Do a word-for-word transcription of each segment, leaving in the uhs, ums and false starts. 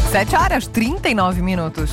sete horas, trinta e nove minutos.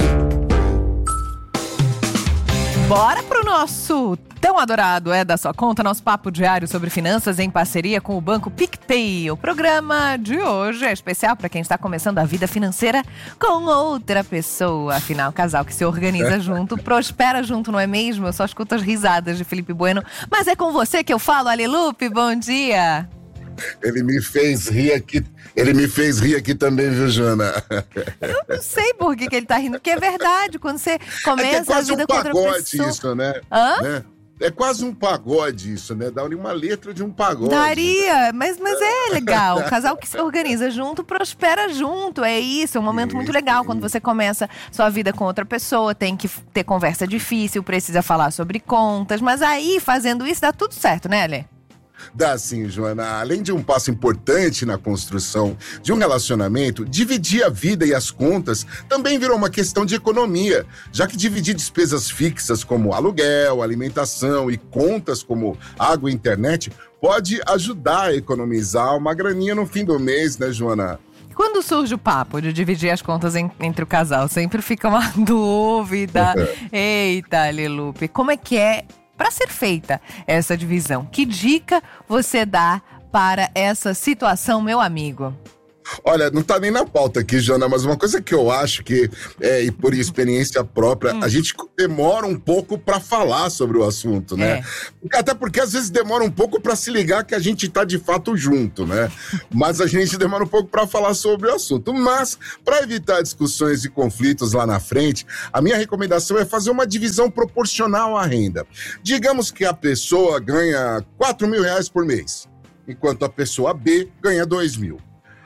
Bora pro nosso tão adorado É da Sua Conta, nosso papo diário sobre finanças em parceria com o Banco PicPay. O programa de hoje é especial para quem está começando a vida financeira com outra pessoa. Afinal, casal que se organiza junto, prospera junto, não é mesmo? Eu só escuto as risadas de Felipe Bueno. Mas é com você que eu falo, Ale Lupe, bom dia! Ele me fez rir aqui, ele me fez rir aqui também, viu, Joana? Eu não sei por que, que ele tá rindo, porque é verdade, quando você começa é a vida um com outra pessoa... É quase um pagode isso, né? Hã? né? É quase um pagode isso, né? Dá uma letra de um pagode. Daria, mas, mas é legal. O casal que se organiza junto, prospera junto. É isso, é um momento muito legal. Quando você começa sua vida com outra pessoa, tem que ter conversa difícil, precisa falar sobre contas. Mas aí, fazendo isso, dá tudo certo, né, Alê? Dá sim, Joana. Além de um passo importante na construção de um relacionamento, dividir a vida e as contas também virou uma questão de economia, já que dividir despesas fixas como aluguel, alimentação e contas como água e internet pode ajudar a economizar uma graninha no fim do mês, né, Joana? Quando surge o papo de dividir as contas em, entre o casal, sempre fica uma dúvida. Eita, Ale Lupe, como é que é para ser feita essa divisão? Que dica você dá para essa situação, meu amigo? Olha, não tá nem na pauta aqui, Joana, mas uma coisa que eu acho que, é, e por experiência própria, hum. a gente demora um pouco pra falar sobre o assunto, né? É. Até porque às vezes demora um pouco pra se ligar que a gente tá de fato junto, né? Mas a gente demora um pouco pra falar sobre o assunto. Mas, pra evitar discussões e conflitos lá na frente, a minha recomendação é fazer uma divisão proporcional à renda. Digamos que a pessoa ganha quatro mil reais por mês, enquanto a pessoa B ganha dois mil.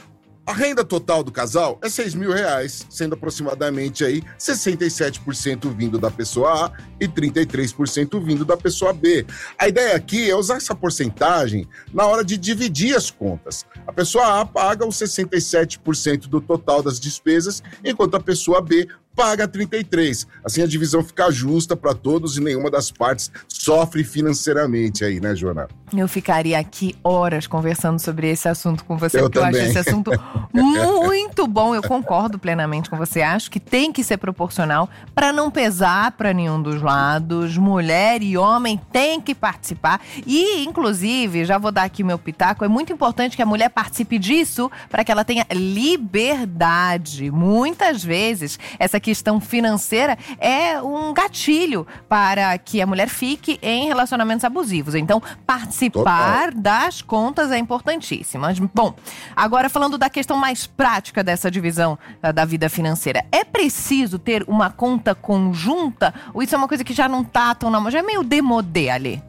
A renda total do casal é seis mil reais, sendo aproximadamente aí sessenta e sete por cento vindo da pessoa A e trinta e três por cento vindo da pessoa B. A ideia aqui é usar essa porcentagem na hora de dividir as contas. A pessoa A paga os sessenta e sete por cento do total das despesas, enquanto a pessoa B paga trinta e três por cento. Assim a divisão fica justa para todos e nenhuma das partes sofre financeiramente aí, né, Joana? Eu ficaria aqui horas conversando sobre esse assunto com você, eu porque também. eu acho esse assunto muito bom. Eu concordo plenamente com você. Acho que tem que ser proporcional para não pesar para nenhum dos lados. Mulher e homem têm que participar. E, inclusive, já vou dar aqui o meu pitaco, é muito importante que a mulher participe disso para que ela tenha liberdade. Muitas vezes, essa questão financeira é um gatilho para que a mulher fique em relacionamentos abusivos. Então, participar Total. das contas é importantíssimo. Bom, agora falando da questão mais prática dessa divisão uh, da vida financeira. É preciso ter uma conta conjunta? Ou isso é uma coisa que já não tá tão na mão? Já é meio demodé ali?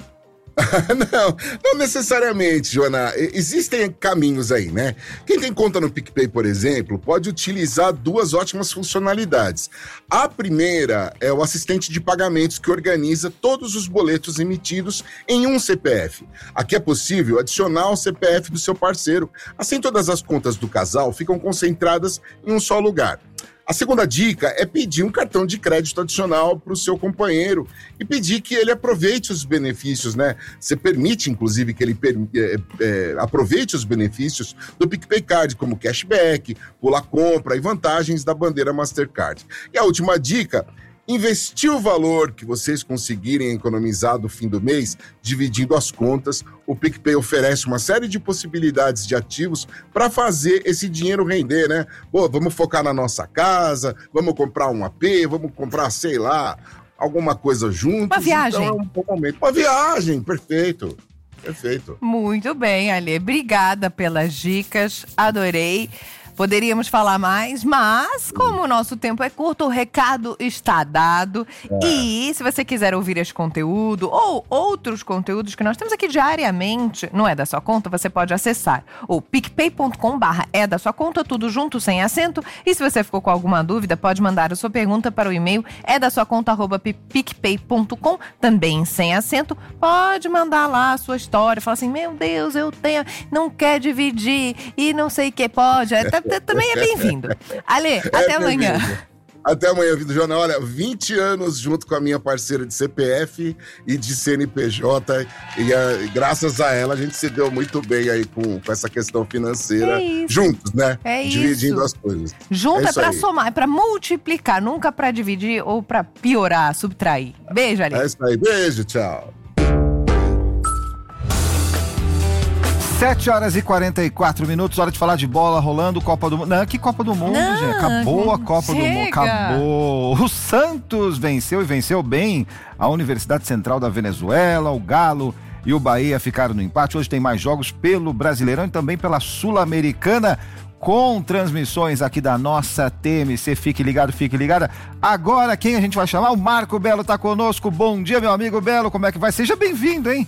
Não, não necessariamente, Joana. Existem caminhos aí, né? Quem tem conta no PicPay, por exemplo, pode utilizar duas ótimas funcionalidades. A primeira é o assistente de pagamentos que organiza todos os boletos emitidos em um C P F. Aqui é possível adicionar o C P F do seu parceiro. Assim, todas as contas do casal ficam concentradas em um só lugar. A segunda dica é pedir um cartão de crédito adicional para o seu companheiro e pedir que ele aproveite os benefícios, né? Você permite, inclusive, que ele per- é, é, aproveite os benefícios do PicPay Card, como cashback, pula compra e vantagens da bandeira Mastercard. E a última dica: investir o valor que vocês conseguirem economizar do fim do mês, dividindo as contas. O PicPay oferece uma série de possibilidades de ativos para fazer esse dinheiro render, né? Pô, vamos focar na nossa casa, vamos comprar um A P, vamos comprar, sei lá, alguma coisa juntos. Uma viagem. Então é um bom momento. Uma viagem, perfeito. Perfeito. Muito bem, Alê. Obrigada pelas dicas, adorei. Poderíamos falar mais, mas como o nosso tempo é curto, o recado está dado. É. E se você quiser ouvir esse conteúdo ou outros conteúdos que nós temos aqui diariamente, não é da sua conta, você pode acessar o picpay ponto com barra é da sua conta, tudo junto, sem acento. E se você ficou com alguma dúvida, pode mandar a sua pergunta para o e-mail é da sua conta arroba picpay ponto com, também sem acento. Pode mandar lá a sua história, falar assim, meu Deus, eu tenho, não quer dividir e não sei o que, pode, até também é bem-vindo. Ale, até é amanhã. Até amanhã, Vitor Joana. Olha, vinte anos junto com a minha parceira de C P F e de C N P J. E a, graças a ela, a gente se deu muito bem aí com, com essa questão financeira. É juntos, né? É Dividindo isso. as coisas. Junto é, é pra aí. somar, é pra multiplicar, nunca pra dividir ou pra piorar, subtrair. Beijo, Ali. É isso aí. Beijo, tchau. sete horas e quarenta e quatro minutos, hora de falar de bola rolando, Copa do Mundo. Não, que Copa do Mundo, Não, gente. Acabou a Copa chega. do Mundo. Acabou. O Santos venceu e venceu bem a Universidade Central da Venezuela, o Galo e o Bahia ficaram no empate. Hoje tem mais jogos pelo Brasileirão e também pela Sul-Americana, com transmissões aqui da nossa T M C. Fique ligado, fique ligada. Agora, quem a gente vai chamar? O Marco Belo tá conosco. Bom dia, meu amigo Belo. Como é que vai? Seja bem-vindo, hein?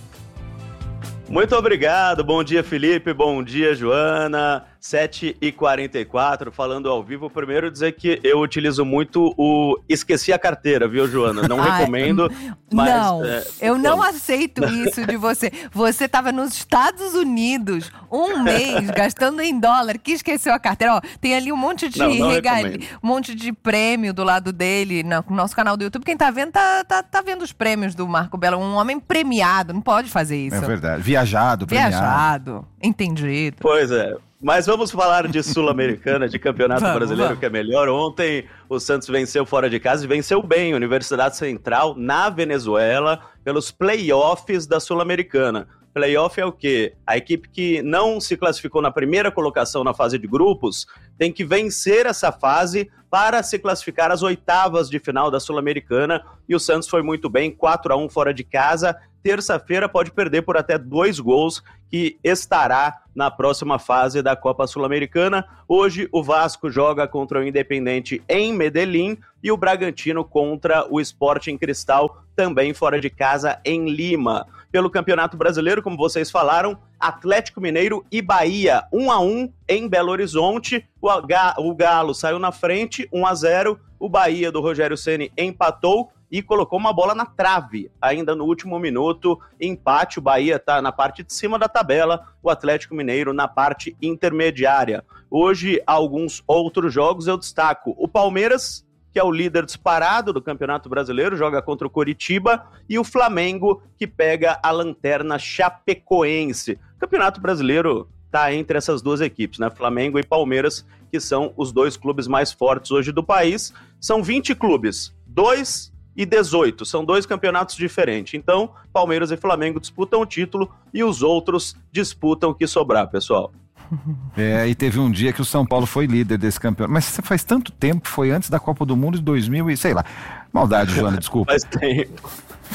Muito obrigado, bom dia Felipe, bom dia Joana, sete e quarenta e quatro, falando ao vivo. Primeiro dizer que eu utilizo muito o esqueci a carteira, viu Joana? Não Ai, recomendo, mas... Não, é, eu não como? aceito isso de você. Você estava nos Estados Unidos um mês gastando em dólar, que esqueceu a carteira. Ó, tem ali um monte de Não, não regalia, recomendo. um monte de prêmio do lado dele, no nosso canal do YouTube. Quem tá vendo, tá, tá, tá vendo os prêmios do Marco Belo. Um homem premiado, não pode fazer isso. É verdade. Viajado, premiado. Viajado, entendido. Pois é, mas vamos falar de Sul-Americana, de Campeonato Vamos, Brasileiro, vamos. que é melhor. Ontem o Santos venceu fora de casa e venceu bem a Universidade Central na Venezuela pelos playoffs da Sul-Americana. Playoff é o quê? A equipe que não se classificou na primeira colocação na fase de grupos tem que vencer essa fase para se classificar às oitavas de final da Sul-Americana. E o Santos foi muito bem, quatro a um fora de casa. Terça-feira pode perder por até dois gols, que estará na próxima fase da Copa Sul-Americana. Hoje o Vasco joga contra o Independente em Medellín e o Bragantino contra o Sporting Cristal, também fora de casa em Lima. Pelo Campeonato Brasileiro, como vocês falaram, Atlético Mineiro e Bahia, um a um em Belo Horizonte. O, H, o Galo saiu na frente, um a zero. O Bahia do Rogério Ceni empatou e colocou uma bola na trave, ainda no último minuto. Empate, o Bahia está na parte de cima da tabela, o Atlético Mineiro na parte intermediária. Hoje, alguns outros jogos eu destaco. O Palmeiras, que é o líder disparado do Campeonato Brasileiro, joga contra o Coritiba, e o Flamengo, que pega a lanterna Chapecoense. O Campeonato Brasileiro está entre essas duas equipes, né? Flamengo e Palmeiras, que são os dois clubes mais fortes hoje do país. São vinte clubes, dois e dezoito, são dois campeonatos diferentes. Então, Palmeiras e Flamengo disputam o título e os outros disputam o que sobrar, pessoal. É, e teve um dia que o São Paulo foi líder desse campeonato. Mas faz tanto tempo, foi antes da Copa do Mundo de dois mil e sei lá. Maldade, Joana, desculpa. Faz tempo.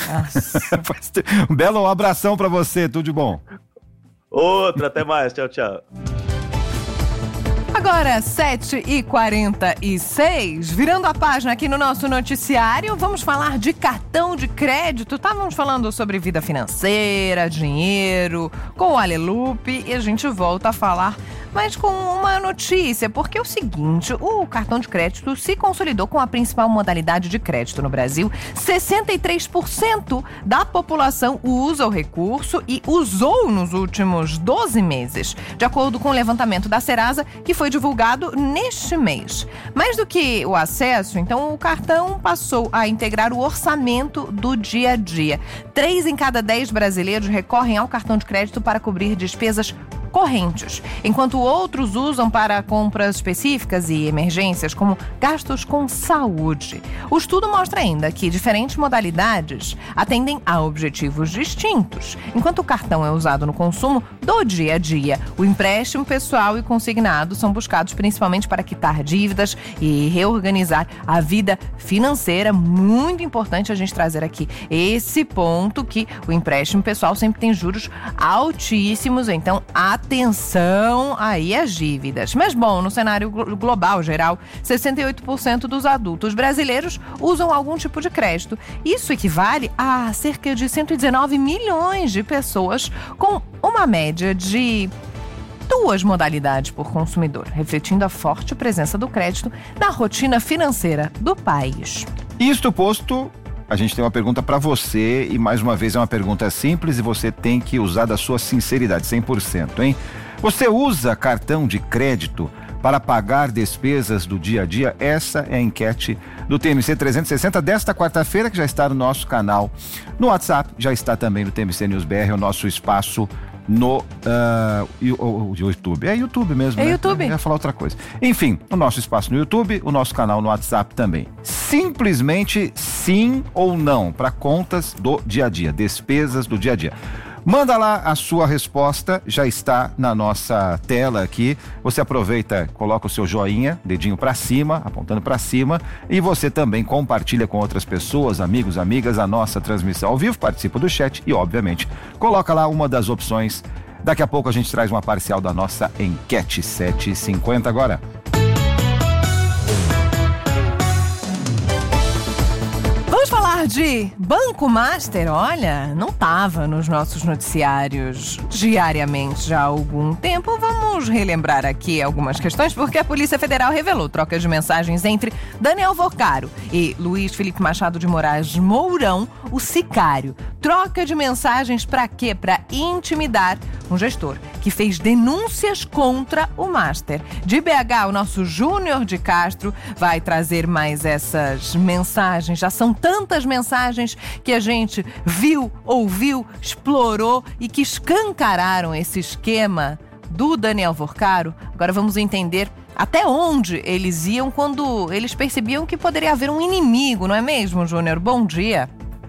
Faz tempo. Um belo abração pra você, tudo de bom. Outra, até mais, tchau, tchau. Agora, sete e quarenta e seis, virando a página aqui no nosso noticiário, vamos falar de cartão de crédito. Estávamos falando sobre vida financeira, dinheiro, com o Alelupe, e a gente volta a falar, mas com uma notícia, porque é o seguinte, o cartão de crédito se consolidou com a principal modalidade de crédito no Brasil. sessenta e três por cento da população usa o recurso e usou nos últimos doze meses, de acordo com o levantamento da Serasa, que foi divulgado neste mês. Mais do que o acesso, então, o cartão passou a integrar o orçamento do dia a dia. Três em cada dez brasileiros recorrem ao cartão de crédito para cobrir despesas correntes, enquanto outros usam para compras específicas e emergências, como gastos com saúde. O estudo mostra ainda que diferentes modalidades atendem a objetivos distintos. Enquanto o cartão é usado no consumo do dia a dia, o empréstimo pessoal e consignado são buscados principalmente para quitar dívidas e reorganizar a vida financeira. Muito importante a gente trazer aqui esse ponto, que o empréstimo pessoal sempre tem juros altíssimos, então a atenção aí às dívidas. Mas, bom, no cenário global geral, sessenta e oito por cento dos adultos brasileiros usam algum tipo de crédito. Isso equivale a cerca de cento e dezenove milhões de pessoas, com uma média de duas modalidades por consumidor, refletindo a forte presença do crédito na rotina financeira do país. Isto posto, a gente tem uma pergunta para você, e mais uma vez é uma pergunta simples e você tem que usar da sua sinceridade, cem por cento, hein? Você usa cartão de crédito para pagar despesas do dia a dia? Essa é a enquete do T M C trezentos e sessenta desta quarta-feira, que já está no nosso canal no WhatsApp, já está também no T M C News B R, o nosso espaço no uh, YouTube. É YouTube mesmo, É né? YouTube. Eu ia falar outra coisa. Enfim, o nosso espaço no YouTube, o nosso canal no WhatsApp também. Simplesmente sim ou não para contas do dia a dia, despesas do dia a dia. Manda lá a sua resposta, já está na nossa tela aqui. Você aproveita, coloca o seu joinha, dedinho para cima, apontando para cima, e você também compartilha com outras pessoas, amigos, amigas, a nossa transmissão ao vivo, participa do chat e, obviamente, coloca lá uma das opções. Daqui a pouco a gente traz uma parcial da nossa enquete. Sete e cinquenta agora. Vamos falar de Banco Master. Olha, não estava nos nossos noticiários diariamente já há algum tempo. Vamos relembrar aqui algumas questões, porque a Polícia Federal revelou trocas de mensagens entre Daniel Vorcaro e Luiz Felipe Machado de Moraes Mourão, o sicário. Troca de mensagens para quê? Para intimidar um gestor que fez denúncias contra o Master. De B H, o nosso Júnior de Castro vai trazer mais essas mensagens. Já são tantas mensagens que a gente viu, ouviu, explorou e que escancararam esse esquema do Daniel Vorcaro. Agora vamos entender até onde eles iam quando eles percebiam que poderia haver um inimigo, não é mesmo, Júnior? Bom dia.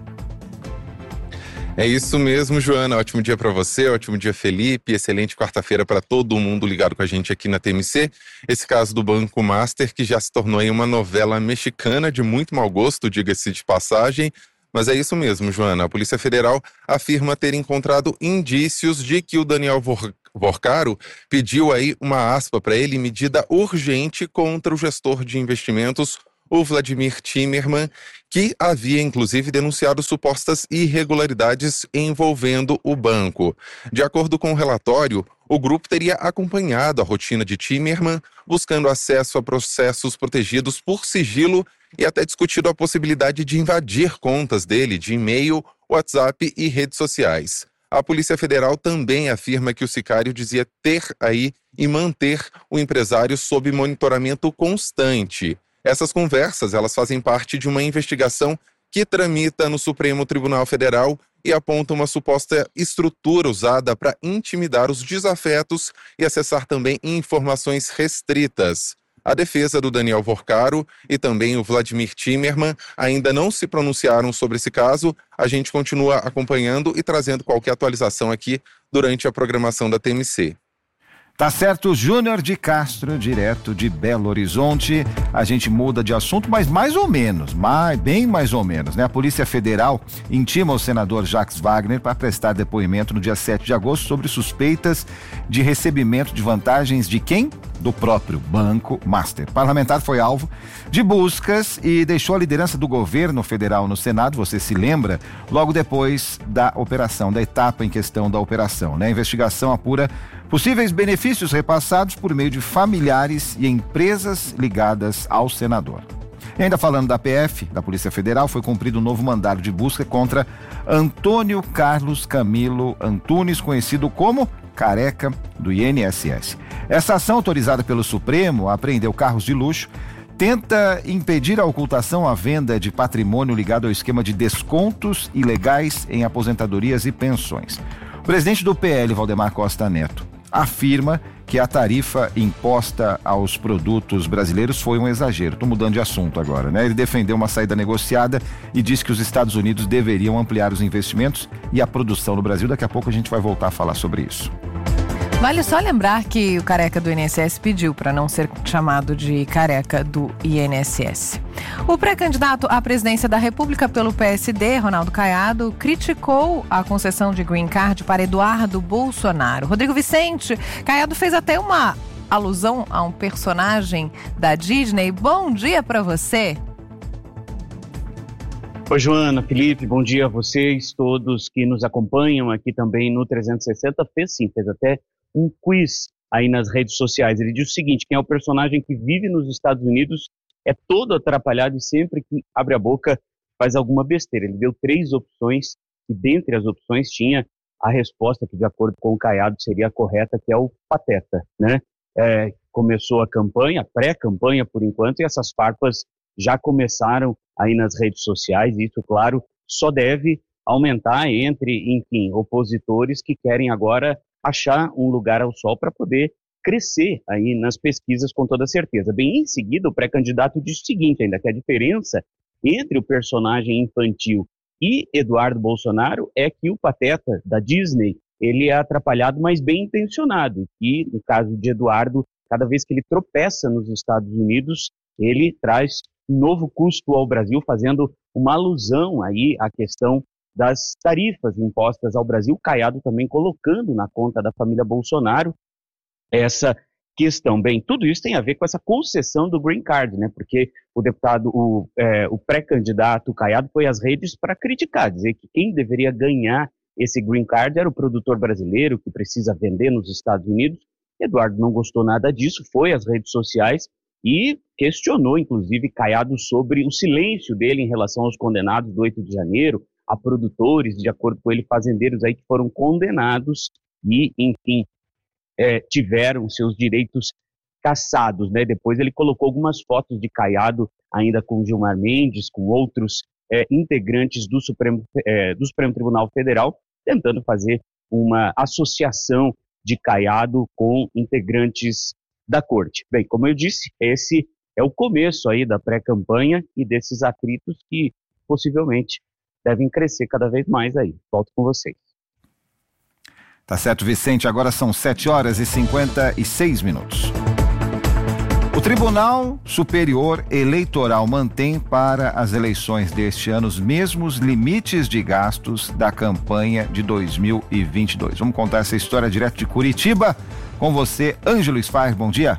É isso mesmo, Joana. Ótimo dia para você, ótimo dia, Felipe. Excelente quarta-feira para todo mundo ligado com a gente aqui na T M C. Esse caso do Banco Master, que já se tornou aí uma novela mexicana de muito mau gosto, diga-se de passagem. Mas é isso mesmo, Joana. A Polícia Federal afirma ter encontrado indícios de que o Daniel Vor- Vorcaro pediu aí uma aspa para ele, medida urgente contra o gestor de investimentos, o Vladimir Timerman, que havia inclusive denunciado supostas irregularidades envolvendo o banco. De acordo com o relatório, o grupo teria acompanhado a rotina de Timerman, buscando acesso a processos protegidos por sigilo e até discutido a possibilidade de invadir contas dele de e-mail, WhatsApp e redes sociais. A Polícia Federal também afirma que o sicário dizia ter aí e manter o empresário sob monitoramento constante. Essas conversas, elas fazem parte de uma investigação que tramita no Supremo Tribunal Federal e aponta uma suposta estrutura usada para intimidar os desafetos e acessar também informações restritas. A defesa do Daniel Vorcaro e também o Vladimir Timerman ainda não se pronunciaram sobre esse caso. A gente continua acompanhando e trazendo qualquer atualização aqui durante a programação da T M C. Tá certo, Júnior de Castro, direto de Belo Horizonte. A gente muda de assunto, mas mais ou menos, mais, bem mais ou menos, né? A Polícia Federal intima o senador Jacques Wagner para prestar depoimento no dia sete de agosto sobre suspeitas de recebimento de vantagens de quem? Do próprio Banco Master. O parlamentar foi alvo de buscas e deixou a liderança do governo federal no Senado, você se lembra, logo depois da operação, da etapa em questão da operação, né? A investigação apura possíveis benefícios repassados por meio de familiares e empresas ligadas ao senador. E ainda falando da P F, da Polícia Federal, foi cumprido um novo mandado de busca contra Antônio Carlos Camilo Antunes, conhecido como Careca, do I N S S. Essa ação, autorizada pelo Supremo, apreendeu carros de luxo, tenta impedir a ocultação à venda de patrimônio ligado ao esquema de descontos ilegais em aposentadorias e pensões. O presidente do P L, Valdemar Costa Neto, afirma que a tarifa imposta aos produtos brasileiros foi um exagero. Estou mudando de assunto agora, né? Ele defendeu uma saída negociada e disse que os Estados Unidos deveriam ampliar os investimentos e a produção no Brasil. Daqui a pouco a gente vai voltar a falar sobre isso. Vale só lembrar que o careca do I N S S pediu para não ser chamado de careca do I N S S. O pré-candidato à presidência da República pelo P S D, Ronaldo Caiado, criticou a concessão de green card para Eduardo Bolsonaro. Rodrigo Vicente, Caiado fez até uma alusão a um personagem da Disney. Bom dia para você. Oi, Joana, Felipe, bom dia a vocês, todos que nos acompanham aqui também no trezentos e sessenta. Fez sim, fez até um quiz aí nas redes sociais. Ele diz o seguinte: quem é o personagem que vive nos Estados Unidos é todo atrapalhado e sempre que abre a boca faz alguma besteira. Ele deu três opções e dentre as opções tinha a resposta que, de acordo com o Caiado, seria a correta, que é o Pateta, né? é, começou a campanha, pré-campanha por enquanto, e essas farpas já começaram aí nas redes sociais, e isso, claro, só deve aumentar entre, enfim, opositores que querem agora achar um lugar ao sol para poder crescer aí nas pesquisas com toda certeza. Bem, em seguida, o pré-candidato diz o seguinte ainda, que a diferença entre o personagem infantil e Eduardo Bolsonaro é que o pateta da Disney, ele é atrapalhado, mas bem intencionado, e no caso de Eduardo, cada vez que ele tropeça nos Estados Unidos, ele traz um novo custo ao Brasil, fazendo uma alusão aí à questão das tarifas impostas ao Brasil, Caiado também colocando na conta da família Bolsonaro essa questão. Bem, tudo isso tem a ver com essa concessão do Green Card, né? Porque o deputado, o, é, o pré-candidato Caiado foi às redes para criticar, dizer que quem deveria ganhar esse Green Card era o produtor brasileiro que precisa vender nos Estados Unidos. Eduardo não gostou nada disso, foi às redes sociais e questionou, inclusive, Caiado sobre o silêncio dele em relação aos condenados do oito de janeiro, a produtores, de acordo com ele, fazendeiros aí que foram condenados e, enfim, é, tiveram seus direitos cassados, né? Depois ele colocou algumas fotos de Caiado, ainda com Gilmar Mendes, com outros é, integrantes do Supremo, é, do Supremo Tribunal Federal, tentando fazer uma associação de Caiado com integrantes da corte. Bem, como eu disse, esse é o começo aí da pré-campanha e desses atritos que possivelmente devem crescer cada vez mais aí. Volto com vocês. Tá certo, Vicente. Agora são sete horas e cinquenta e seis minutos. O Tribunal Superior Eleitoral mantém para as eleições deste ano os mesmos limites de gastos da campanha de dois mil e vinte e dois. Vamos contar essa história direto de Curitiba com você, Ângelo Sfar. Bom dia.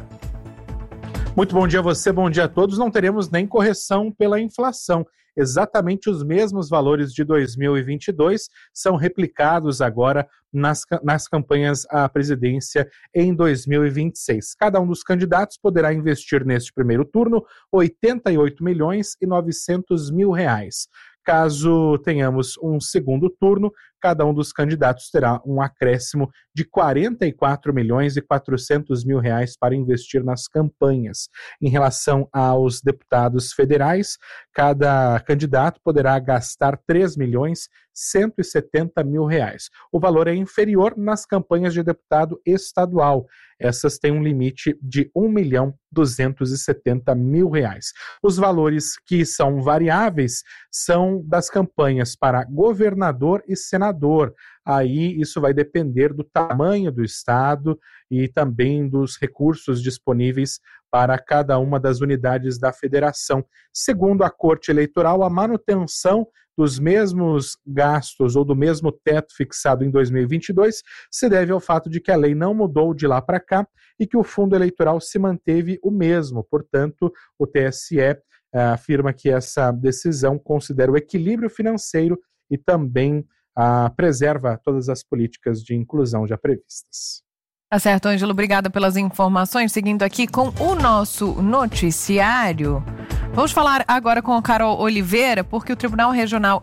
Muito bom dia a você, bom dia a todos. Não teremos nem correção pela inflação. Exatamente os mesmos valores de dois mil e vinte e dois são replicados agora nas, nas campanhas à presidência em dois mil e vinte e seis. Cada um dos candidatos poderá investir neste primeiro turno oitenta e oito milhões e novecentos mil reais. Caso tenhamos um segundo turno, cada um dos candidatos terá um acréscimo de quarenta e quatro milhões e quatrocentos mil reais para investir nas campanhas. Em relação aos deputados federais, cada candidato poderá gastar três milhões cento e setenta mil reais. O valor é inferior nas campanhas de deputado estadual. Essas têm um limite de um milhão duzentos e setenta mil reais. Os valores que são variáveis são das campanhas para governador e senador. Aí isso vai depender do tamanho do estado e também dos recursos disponíveis para cada uma das unidades da federação. Segundo a Corte Eleitoral, a manutenção dos mesmos gastos ou do mesmo teto fixado em dois mil e vinte e dois se deve ao fato de que a lei não mudou de lá para cá e que o fundo eleitoral se manteve o mesmo. Portanto, o T S E uh, afirma que essa decisão considera o equilíbrio financeiro e também uh, preserva todas as políticas de inclusão já previstas. Tá certo, Ângelo, obrigada pelas informações. Seguindo aqui com o nosso noticiário, vamos falar agora com a Carol Oliveira, porque o Tribunal Regional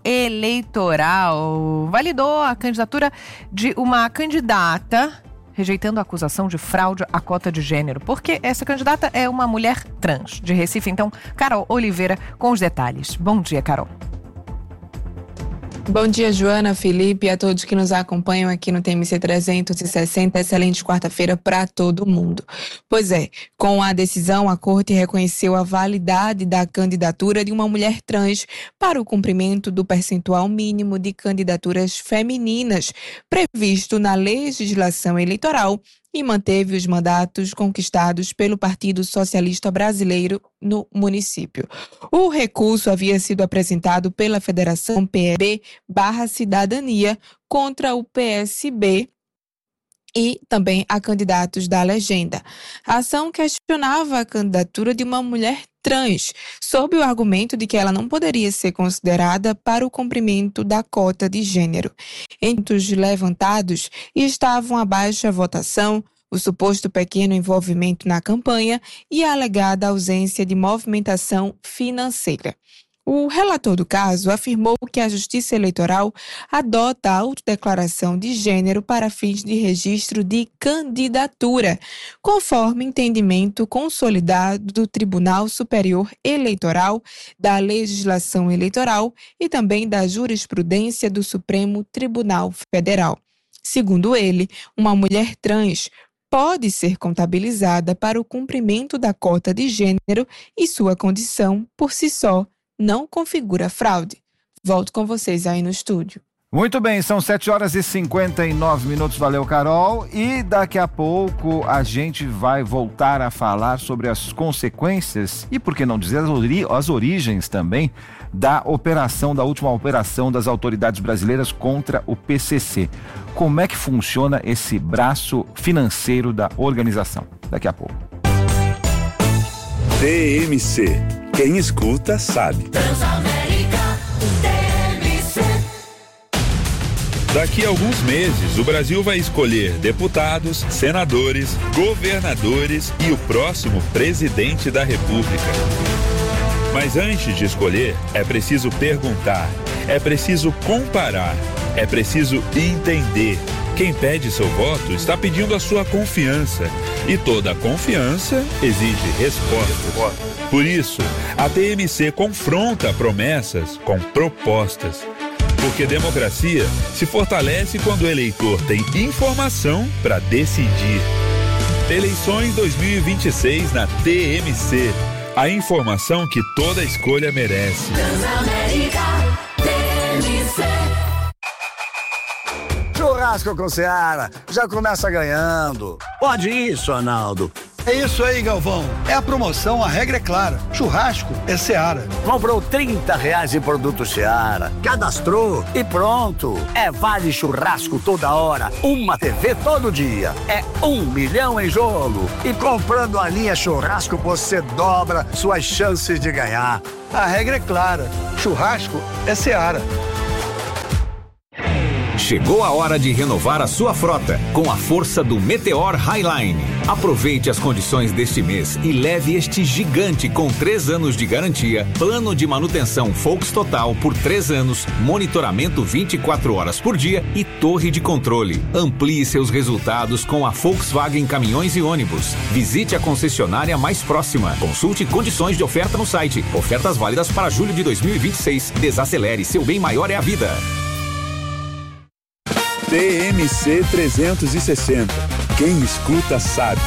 Eleitoral validou a candidatura de uma candidata rejeitando a acusação de fraude à cota de gênero, porque essa candidata é uma mulher trans de Recife. Então, Carol Oliveira com os detalhes. Bom dia, Carol. Bom dia, Joana, Felipe e a todos que nos acompanham aqui no T M C trezentos e sessenta. Excelente quarta-feira para todo mundo. Pois é, com a decisão, a Corte reconheceu a validade da candidatura de uma mulher trans para o cumprimento do percentual mínimo de candidaturas femininas previsto na legislação eleitoral e manteve os mandatos conquistados pelo Partido Socialista Brasileiro no município. O recurso havia sido apresentado pela Federação P S B barra Cidadania contra o P S B e também a candidatos da legenda. A ação questionava a candidatura de uma mulher trans, sob o argumento de que ela não poderia ser considerada para o cumprimento da cota de gênero. Entre os levantados estavam a baixa votação, o suposto pequeno envolvimento na campanha e a alegada ausência de movimentação financeira. O relator do caso afirmou que a Justiça Eleitoral adota a autodeclaração de gênero para fins de registro de candidatura, conforme entendimento consolidado do Tribunal Superior Eleitoral, da Legislação Eleitoral e também da jurisprudência do Supremo Tribunal Federal. Segundo ele, uma mulher trans pode ser contabilizada para o cumprimento da cota de gênero e sua condição, por si só, não configura fraude. Volto com vocês aí no estúdio. Muito bem, são sete horas e cinquenta e nove minutos, valeu, Carol. E daqui a pouco a gente vai voltar a falar sobre as consequências e, por que não dizer, as, ori- as origens também da operação, da última operação das autoridades brasileiras contra o P C C. Como é que funciona esse braço financeiro da organização? Daqui a pouco. T M C. Quem escuta sabe. Daqui a alguns meses, o Brasil vai escolher deputados, senadores, governadores e o próximo presidente da República. Mas antes de escolher, é preciso perguntar, é preciso comparar, é preciso entender. Quem pede seu voto está pedindo a sua confiança. E toda confiança exige respostas. Por isso, a T M C confronta promessas com propostas. Porque democracia se fortalece quando o eleitor tem informação para decidir. Eleições dois mil e vinte e seis na T M C. A informação que toda escolha merece. Transamérica, T M C. Churrasco com Seara, já começa ganhando. Pode isso, Arnaldo. É isso aí, Galvão. É a promoção, a regra é clara. Churrasco é Seara. Comprou trinta reais em produto Seara, cadastrou e pronto. É vale churrasco toda hora, uma T V todo dia. É um milhão em jogo. E comprando a linha churrasco, você dobra suas chances de ganhar. A regra é clara. Churrasco é Seara. Chegou a hora de renovar a sua frota com a força do Meteor Highline. Aproveite as condições deste mês e leve este gigante com três anos de garantia, plano de manutenção Volks Total por três anos, monitoramento vinte e quatro horas por dia e torre de controle. Amplie seus resultados com a Volkswagen Caminhões e Ônibus. Visite a concessionária mais próxima. Consulte condições de oferta no site. Ofertas válidas para julho de dois mil e vinte e seis. Desacelere, seu bem maior é a vida. T M C trezentos e sessenta. Quem escuta sabe.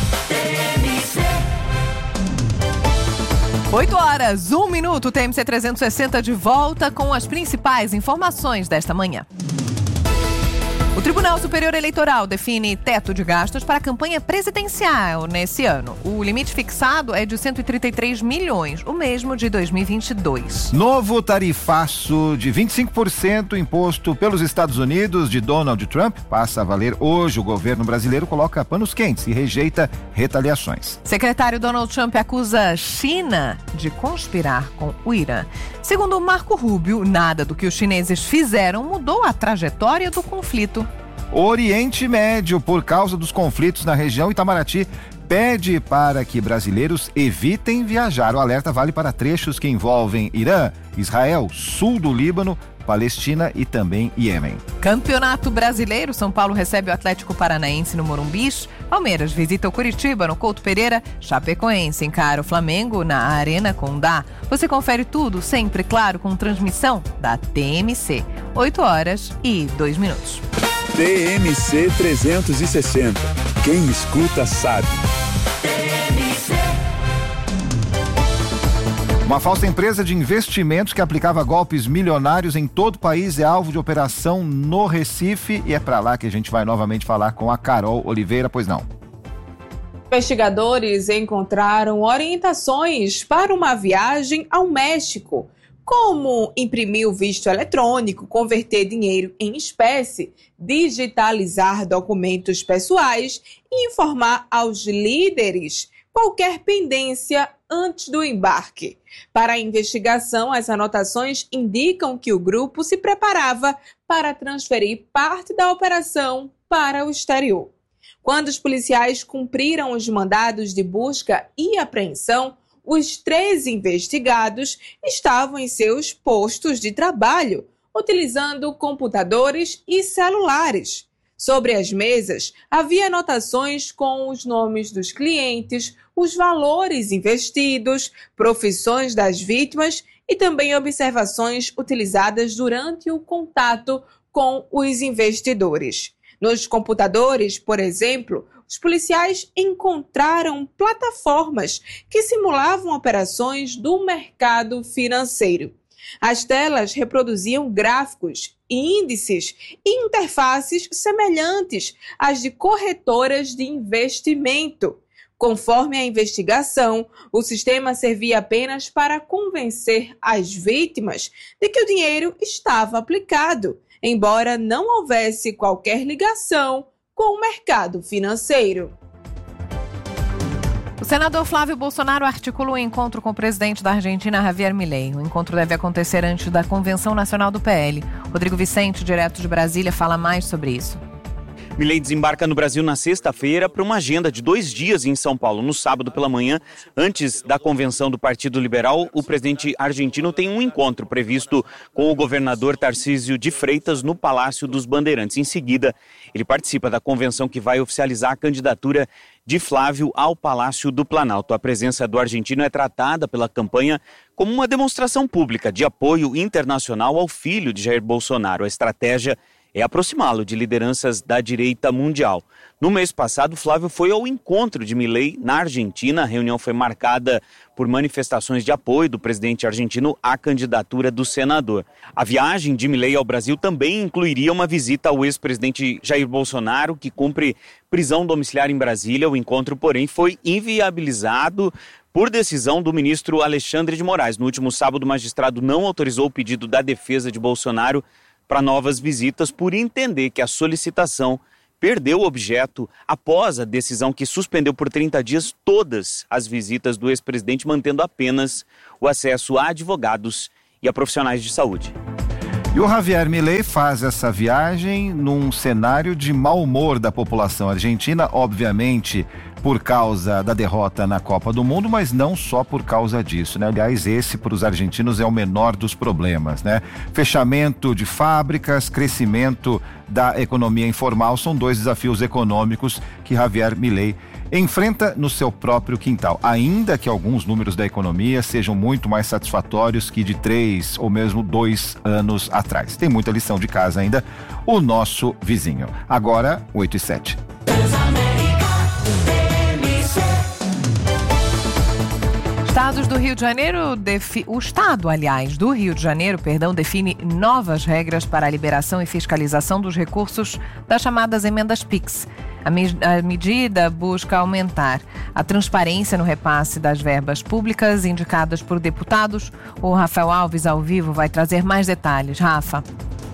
oito horas, um minuto, T M C trezentos e sessenta de volta com as principais informações desta manhã. O Tribunal Superior Eleitoral define teto de gastos para a campanha presidencial nesse ano. O limite fixado é de cento e trinta e três milhões, o mesmo de dois mil e vinte e dois. Novo tarifaço de vinte e cinco por cento imposto pelos Estados Unidos de Donald Trump passa a valer hoje. O governo brasileiro coloca panos quentes e rejeita retaliações. Secretário Donald Trump acusa a China de conspirar com o Irã. Segundo Marco Rubio, nada do que os chineses fizeram mudou a trajetória do conflito. Oriente Médio, por causa dos conflitos na região, Itamaraty pede para que brasileiros evitem viajar. O alerta vale para trechos que envolvem Irã, Israel, sul do Líbano, Palestina e também Iêmen. Campeonato Brasileiro, São Paulo recebe o Atlético Paranaense no Morumbi. Palmeiras visita o Curitiba no Couto Pereira. Chapecoense encara o Flamengo na Arena Condá. Você confere tudo, sempre claro, com transmissão da T M C. oito horas e dois minutos. T M C trezentos e sessenta. Quem escuta sabe. Uma falsa empresa de investimentos que aplicava golpes milionários em todo o país é alvo de operação no Recife e é para lá que a gente vai novamente falar com a Carol Oliveira, pois não. Investigadores encontraram orientações para uma viagem ao México, como imprimir o visto eletrônico, converter dinheiro em espécie, digitalizar documentos pessoais e informar aos líderes qualquer pendência antes do embarque. Para a investigação, as anotações indicam que o grupo se preparava para transferir parte da operação para o exterior. Quando os policiais cumpriram os mandados de busca e apreensão, os três investigados estavam em seus postos de trabalho, utilizando computadores e celulares. Sobre as mesas, havia anotações com os nomes dos clientes, os valores investidos, profissões das vítimas e também observações utilizadas durante o contato com os investidores. Nos computadores, por exemplo, os policiais encontraram plataformas que simulavam operações do mercado financeiro. As telas reproduziam gráficos, índices e interfaces semelhantes às de corretoras de investimento. Conforme a investigação, o sistema servia apenas para convencer as vítimas de que o dinheiro estava aplicado, embora não houvesse qualquer ligação com o mercado financeiro. O senador Flávio Bolsonaro articula um encontro com o presidente da Argentina, Javier Milei. O encontro deve acontecer antes da Convenção Nacional do P L. Rodrigo Vicente, direto de Brasília, fala mais sobre isso. Milei desembarca no Brasil na sexta-feira para uma agenda de dois dias em São Paulo. No sábado pela manhã, antes da convenção do Partido Liberal, o presidente argentino tem um encontro previsto com o governador Tarcísio de Freitas no Palácio dos Bandeirantes. Em seguida, ele participa da convenção que vai oficializar a candidatura de Flávio ao Palácio do Planalto. A presença do argentino é tratada pela campanha como uma demonstração pública de apoio internacional ao filho de Jair Bolsonaro. A estratégia é aproximá-lo de lideranças da direita mundial. No mês passado, Flávio foi ao encontro de Milei na Argentina. A reunião foi marcada por manifestações de apoio do presidente argentino à candidatura do senador. A viagem de Milei ao Brasil também incluiria uma visita ao ex-presidente Jair Bolsonaro, que cumpre prisão domiciliar em Brasília. O encontro, porém, foi inviabilizado por decisão do ministro Alexandre de Moraes. No último sábado, o magistrado não autorizou o pedido da defesa de Bolsonaro para novas visitas por entender que a solicitação perdeu o objeto após a decisão que suspendeu por trinta dias todas as visitas do ex-presidente, mantendo apenas o acesso a advogados e a profissionais de saúde. E o Javier Milei faz essa viagem num cenário de mau humor da população argentina, obviamente por causa da derrota na Copa do Mundo, mas não só por causa disso, né? Aliás, esse para os argentinos é o menor dos problemas, né? Fechamento de fábricas, crescimento da economia informal são dois desafios econômicos que Javier Milei enfrenta no seu próprio quintal, ainda que alguns números da economia sejam muito mais satisfatórios que de três ou mesmo dois anos atrás. Tem muita lição de casa ainda, o nosso vizinho. Agora, oito e sete. Estados do Rio de Janeiro, defi... o Estado, aliás, do Rio de Janeiro, perdão, define novas regras para a liberação e fiscalização dos recursos das chamadas emendas Pix. A, me... a medida busca aumentar a transparência no repasse das verbas públicas indicadas por deputados. O Rafael Alves, ao vivo, vai trazer mais detalhes. Rafa.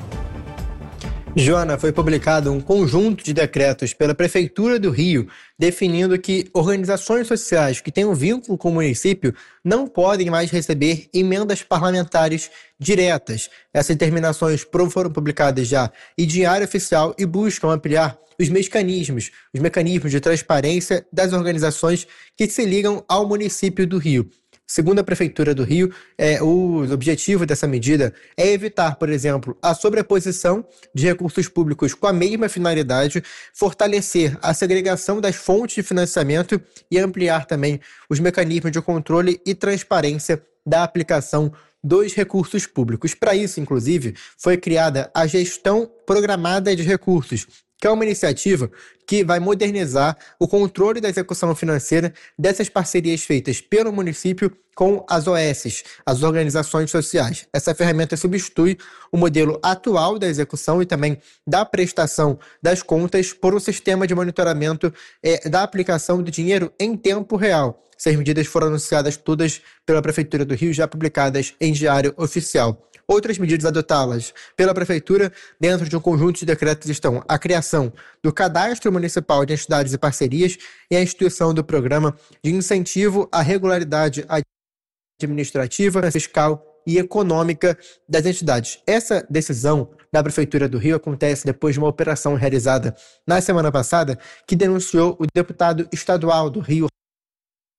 Joana, foi publicado um conjunto de decretos pela Prefeitura do Rio, definindo que organizações sociais que tenham vínculo com o município não podem mais receber emendas parlamentares diretas. Essas determinações foram publicadas já em Diário Oficial e buscam ampliar os mecanismos, os mecanismos de transparência das organizações que se ligam ao município do Rio. Segundo a Prefeitura do Rio, é, o objetivo dessa medida é evitar, por exemplo, a sobreposição de recursos públicos com a mesma finalidade, fortalecer a segregação das fontes de financiamento e ampliar também os mecanismos de controle e transparência da aplicação dos recursos públicos. Para isso, inclusive, foi criada a Gestão Programada de Recursos, que é uma iniciativa que vai modernizar o controle da execução financeira dessas parcerias feitas pelo município com as O S's, as organizações sociais. Essa ferramenta substitui o modelo atual da execução e também da prestação das contas por um sistema de monitoramento é, da aplicação do dinheiro em tempo real. Essas medidas foram anunciadas todas pela Prefeitura do Rio, já publicadas em Diário Oficial. Outras medidas adotadas pela Prefeitura, dentro de um conjunto de decretos, estão a criação do Cadastro Municipal de Entidades e Parcerias e a instituição do Programa de Incentivo à Regularidade Administrativa, Fiscal e Econômica das entidades. Essa decisão da Prefeitura do Rio acontece depois de uma operação realizada na semana passada que denunciou o deputado estadual do Rio,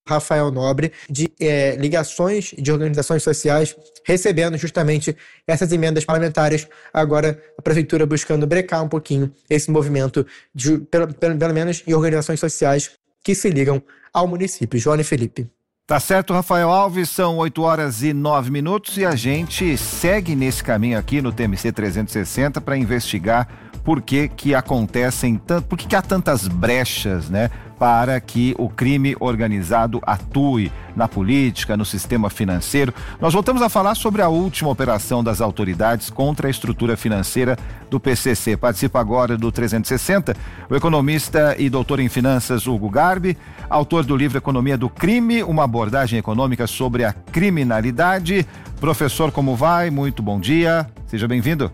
Rafael Nobre, de é, ligações de organizações sociais recebendo justamente essas emendas parlamentares. Agora a Prefeitura buscando brecar um pouquinho esse movimento, de, pelo, pelo, pelo menos em organizações sociais que se ligam ao município. Joana e Felipe. Tá certo, Rafael Alves, são oito horas e nove minutos e a gente segue nesse caminho aqui no T M C trezentos e sessenta para investigar por que que acontecem tanto, por que que há tantas brechas, né, para que o crime organizado atue na política, no sistema financeiro. Nós voltamos a falar sobre a última operação das autoridades contra a estrutura financeira do P C C. Participa agora do trezentos e sessenta o economista e doutor em finanças Hugo Garbi, autor do livro Economia do Crime, uma abordagem econômica sobre a criminalidade. Professor, como vai? Muito bom dia, seja bem-vindo.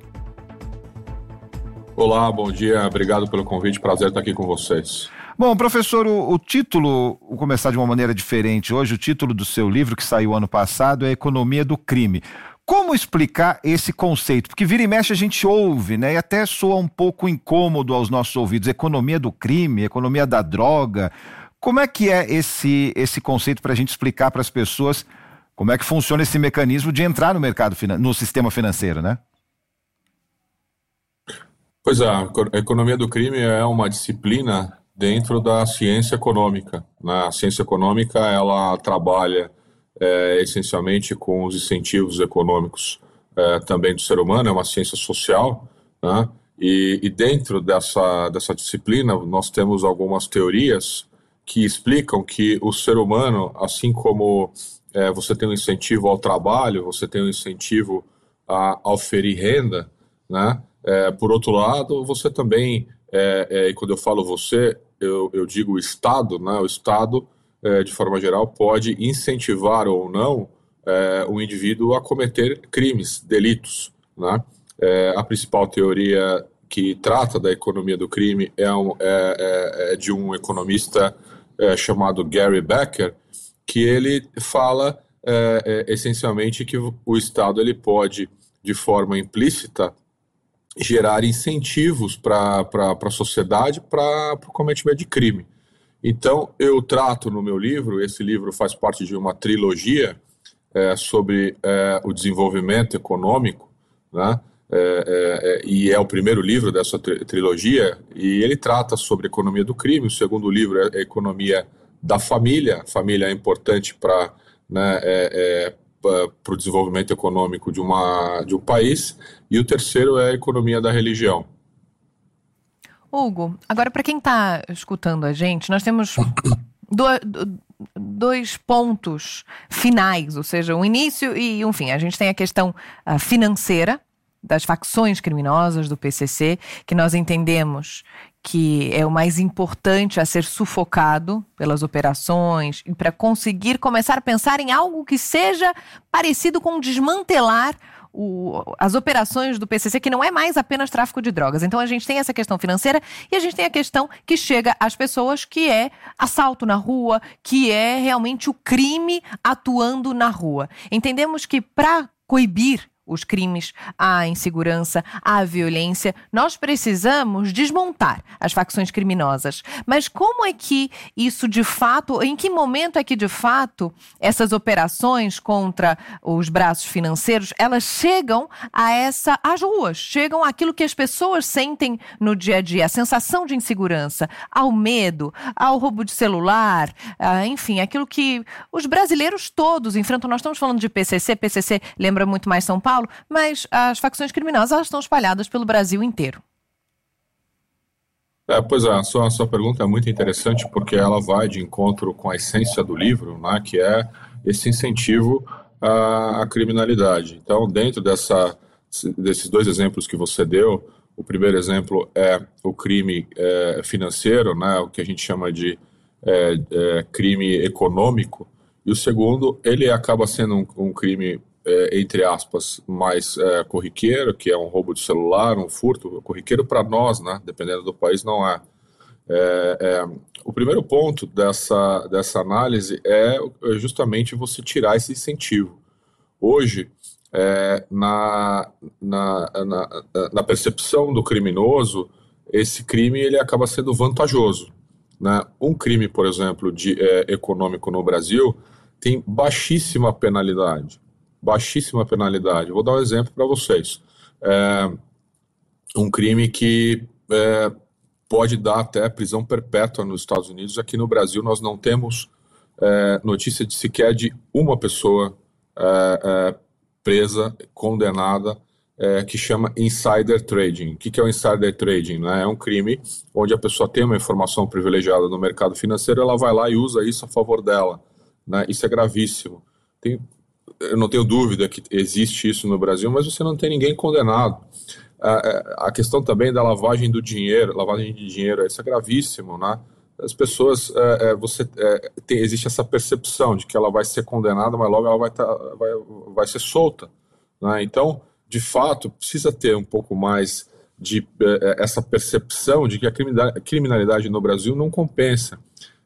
Olá, bom dia, obrigado pelo convite, prazer estar aqui com vocês. Bom, professor, o, o título, vou começar de uma maneira diferente hoje, o título do seu livro, que saiu ano passado, é Economia do Crime. Como explicar esse conceito? Porque vira e mexe a gente ouve, né, e até soa um pouco incômodo aos nossos ouvidos, economia do crime, economia da droga. Como é que é esse, esse conceito para a gente explicar para as pessoas como é que funciona esse mecanismo de entrar no mercado, no sistema financeiro, né? Pois é, a economia do crime é uma disciplina dentro da ciência econômica, né? A ciência econômica, ela trabalha é, essencialmente com os incentivos econômicos é, também do ser humano, é uma ciência social, né? E, e dentro dessa, dessa disciplina nós temos algumas teorias que explicam que o ser humano, assim como é, você tem um incentivo ao trabalho, você tem um incentivo a, a oferir renda, né? É, por outro lado, você também, é, é, e quando eu falo você, eu, eu digo o Estado, né? O Estado, é, de forma geral, pode incentivar ou não é, o indivíduo a cometer crimes, delitos, né? É, a principal teoria que trata da economia do crime é, um, é, é de um economista é, chamado Gary Becker, que ele fala é, é, essencialmente que o Estado ele pode, de forma implícita, gerar incentivos para a sociedade para o cometimento de crime. Então, eu trato no meu livro, esse livro faz parte de uma trilogia é, sobre é, o desenvolvimento econômico, né? É, é, e é o primeiro livro dessa tri trilogia, e ele trata sobre a economia do crime. O segundo livro é a economia da família. A família é importante para, né, é, é, para o desenvolvimento econômico de, uma, de um país, e o terceiro é a economia da religião. Hugo, agora para quem está escutando a gente, nós temos do, do, dois pontos finais, ou seja, um início e um fim. A gente tem a questão uh, financeira das facções criminosas do P C C, que nós entendemos que é o mais importante a ser sufocado pelas operações e para conseguir começar a pensar em algo que seja parecido com desmantelar o, as operações do P C C, que não é mais apenas tráfico de drogas. Então a gente tem essa questão financeira e a gente tem a questão que chega às pessoas, que é assalto na rua, que é realmente o crime atuando na rua. Entendemos que para coibir os crimes, a insegurança, a violência, nós precisamos desmontar as facções criminosas. Mas como é que isso de fato, em que momento é que de fato essas operações contra os braços financeiros, elas chegam a essa, às ruas, chegam àquilo que as pessoas sentem no dia a dia, a sensação de insegurança, ao medo, ao roubo de celular, a, enfim, aquilo que os brasileiros todos enfrentam. Nós estamos falando de P C C, P C C lembra muito mais São Paulo, mas as facções criminosas, elas estão espalhadas pelo Brasil inteiro. É, pois é, a sua, a sua pergunta é muito interessante, porque ela vai de encontro com a essência do livro, né, que é esse incentivo à, à criminalidade. Então, dentro dessa, desses dois exemplos que você deu, o primeiro exemplo é o crime é, financeiro, né, o que a gente chama de é, é, crime econômico, e o segundo, ele acaba sendo um, um crime É, entre aspas, mais é, corriqueiro, que é um roubo de celular, um furto, corriqueiro para nós, né? Dependendo do país, não é. É, é. O primeiro ponto dessa, dessa análise é justamente você tirar esse incentivo. Hoje, é, na, na, na, na percepção do criminoso, esse crime ele acaba sendo vantajoso. né, um crime, por exemplo, de, é, econômico no Brasil tem baixíssima penalidade. Baixíssima penalidade. Vou dar um exemplo para vocês. É, um crime que é, pode dar até prisão perpétua nos Estados Unidos. Aqui no Brasil nós não temos é, notícia de sequer de uma pessoa é, é, presa, condenada, é, que chama insider trading. O que, que é o insider trading? Né? É um crime onde a pessoa tem uma informação privilegiada no mercado financeiro, ela vai lá e usa isso a favor dela. Né? Isso é gravíssimo. Tem, eu não tenho dúvida que existe isso no Brasil, mas você não tem ninguém condenado. A, a questão também da lavagem do dinheiro, lavagem de dinheiro, isso é gravíssimo, né? As pessoas, é, é, você, é, tem, existe essa percepção de que ela vai ser condenada, mas logo ela vai, tá, vai, vai ser solta, né? Então, de fato, precisa ter um pouco mais de é, essa percepção de que a criminalidade, a criminalidade no Brasil não compensa.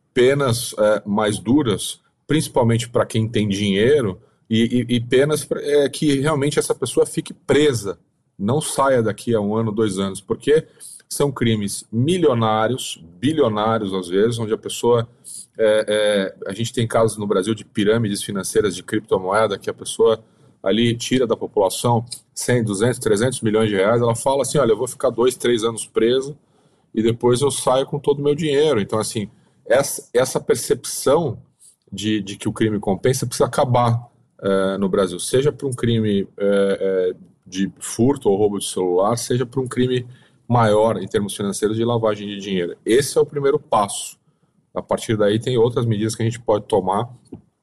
Penas é, mais duras, principalmente para quem tem dinheiro, e, e, e penas é, que realmente essa pessoa fique presa, não saia daqui a um ano, dois anos, porque são crimes milionários, bilionários às vezes, onde a pessoa, é, é, a gente tem casos no Brasil de pirâmides financeiras de criptomoeda, que a pessoa ali tira da população cem, duzentos, trezentos milhões de reais, ela fala assim, olha, eu vou ficar dois, três anos preso e depois eu saio com todo o meu dinheiro. Então, assim, essa, essa percepção de, de que o crime compensa precisa acabar é, no Brasil, seja por um crime é, é, de furto ou roubo de celular, seja por um crime maior em termos financeiros de lavagem de dinheiro. Esse é o primeiro passo. A partir daí tem outras medidas que a gente pode tomar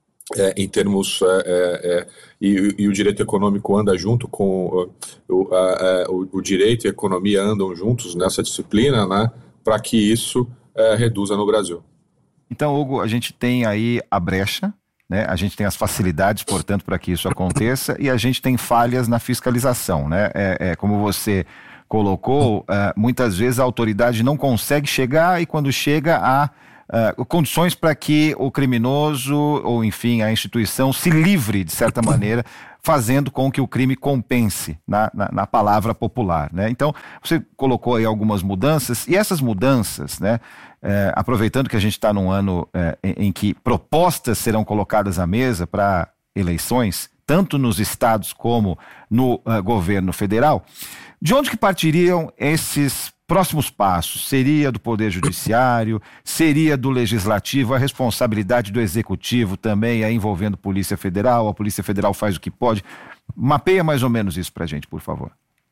é, em termos... É, é, e, e o direito econômico anda junto com... O, a, a, o, o direito e a economia andam juntos nessa disciplina, né, para que isso é, reduza no Brasil. Então, Hugo, a gente tem aí a brecha, né? A gente tem as facilidades, portanto, para que isso aconteça, e a gente tem falhas na fiscalização, né? É, é, como você colocou, é, muitas vezes a autoridade não consegue chegar, e quando chega há uh, condições para que o criminoso, ou enfim, a instituição se livre, de certa maneira, fazendo com que o crime compense, na, na, na palavra popular, né? Então, você colocou aí algumas mudanças, e essas mudanças, né, é, aproveitando que a gente está num ano é, em, em que propostas serão colocadas à mesa para eleições, tanto nos estados como no uh, governo federal, de onde que partiriam esses próximos passos? Seria do Poder Judiciário? Seria do Legislativo? A responsabilidade do Executivo também é envolvendo Polícia Federal? A Polícia Federal faz o que pode? Mapeia mais ou menos isso para a gente, por favor.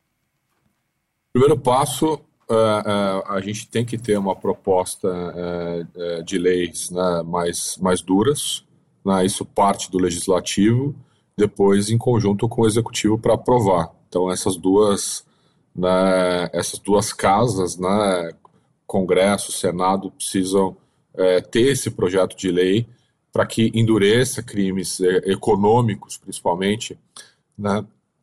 Primeiro passo, uh, uh, a gente tem que ter uma proposta uh, uh, de leis, né, mais, mais duras, né? Isso parte do Legislativo, depois em conjunto com o Executivo para aprovar. Então essas duas... Né, essas duas casas, né, Congresso, Senado, precisam é, ter esse projeto de lei para que endureça crimes é, econômicos, principalmente, né,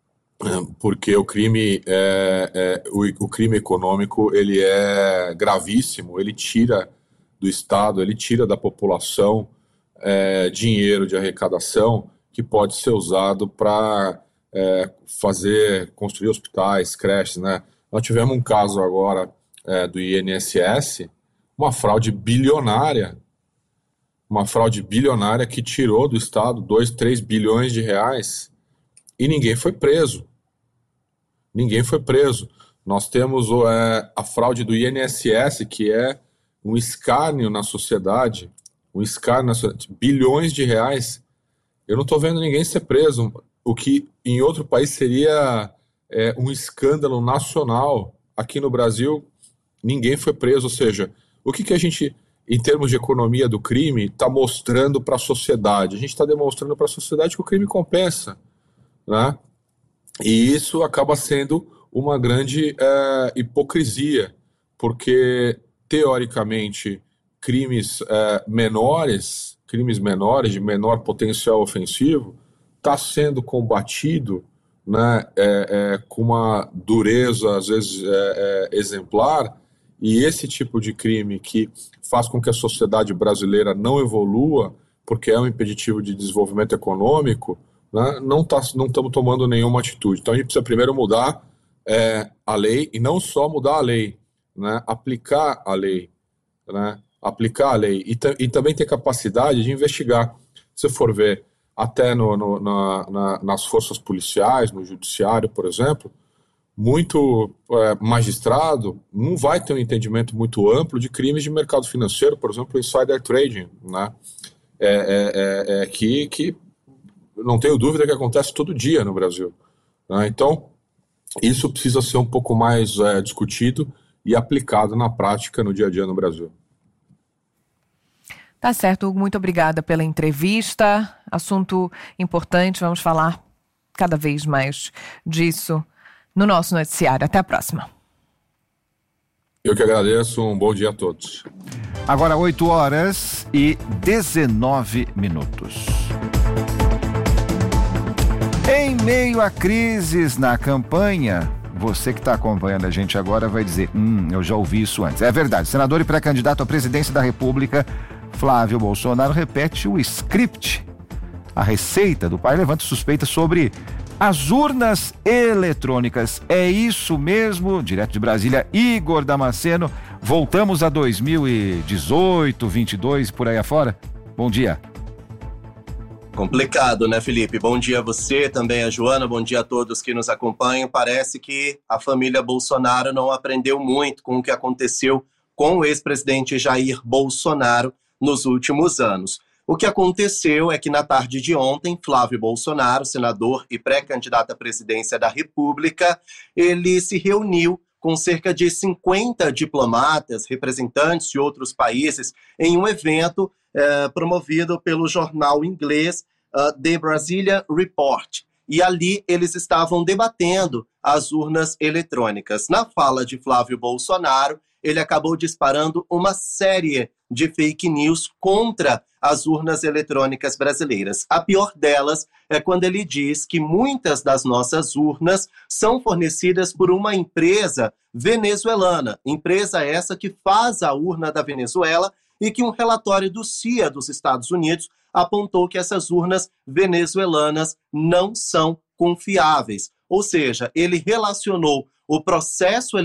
porque o crime, é, é, o, o crime econômico ele é gravíssimo, ele tira do Estado, ele tira da população é, dinheiro de arrecadação que pode ser usado para É, fazer, construir hospitais, creches, né? Nós tivemos um caso agora é, do I N S S, uma fraude bilionária, uma fraude bilionária que tirou do Estado dois, três bilhões de reais e ninguém foi preso. Ninguém foi preso. Nós temos é, a fraude do I N S S, que é um escárnio na sociedade, um escárnio na sociedade, bilhões de reais. Eu não estou vendo ninguém ser preso. O que em outro país seria é, um escândalo nacional, aqui no Brasil ninguém foi preso. Ou seja, o que, que a gente, em termos de economia do crime, está mostrando para a sociedade? A gente está demonstrando para a sociedade que o crime compensa, né? E isso acaba sendo uma grande é, hipocrisia, porque, teoricamente, crimes é, menores, crimes menores, de menor potencial ofensivo, está sendo combatido, né, é, é, com uma dureza, às vezes, é, é, exemplar, e esse tipo de crime que faz com que a sociedade brasileira não evolua, porque é um impeditivo de desenvolvimento econômico, né, não tá, não estamos tomando nenhuma atitude. Então a gente precisa primeiro mudar é, a lei, e não só mudar a lei, né, aplicar a lei, né, aplicar a lei e, e também ter capacidade de investigar. Se for ver até no, no, na, na, nas forças policiais, no judiciário, por exemplo, muito é, magistrado não vai ter um entendimento muito amplo de crimes de mercado financeiro, por exemplo, insider trading, né? É, é, é, é que, que não tenho dúvida que acontece todo dia no Brasil, né? Então, isso precisa ser um pouco mais é, discutido e aplicado na prática no dia a dia no Brasil. Tá certo, Hugo, muito obrigada pela entrevista. Assunto importante, vamos falar cada vez mais disso no nosso noticiário. Até a próxima. Eu que agradeço, um bom dia a todos. Agora oito horas e dezenove minutos. Em meio a crises na campanha, você que está acompanhando a gente agora vai dizer, hum, eu já ouvi isso antes. É verdade, senador e pré-candidato à presidência da República, Flávio Bolsonaro, repete o script. A receita do pai levanta suspeita sobre as urnas eletrônicas. É isso mesmo? Direto de Brasília, Igor Damasceno. Voltamos a dois mil e dezoito, vinte e dois, por aí afora? Bom dia. Complicado, né, Felipe? Bom dia a você, também a Joana, bom dia a todos que nos acompanham. Parece que a família Bolsonaro não aprendeu muito com o que aconteceu com o ex-presidente Jair Bolsonaro nos últimos anos. O que aconteceu é que na tarde de ontem, Flávio Bolsonaro, senador e pré-candidato à presidência da República, ele se reuniu com cerca de cinquenta diplomatas, representantes de outros países, em um evento eh, promovido pelo jornal inglês uh, The Brasilia Report. E ali eles estavam debatendo as urnas eletrônicas. Na fala de Flávio Bolsonaro, ele acabou disparando uma série de fake news contra as urnas eletrônicas brasileiras. A pior delas é quando ele diz que muitas das nossas urnas são fornecidas por uma empresa venezuelana, empresa essa que faz a urna da Venezuela e que um relatório do C I A dos Estados Unidos apontou que essas urnas venezuelanas não são confiáveis. Ou seja, ele relacionou o processo